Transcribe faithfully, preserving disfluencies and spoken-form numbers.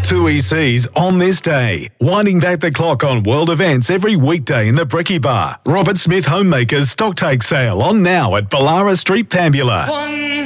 Two E Cs on this day. Winding back the clock on world events every weekday in the Bricky Bar. Robert Smith Homemakers Stocktake Sale on now at Ballara Street, Pambula. One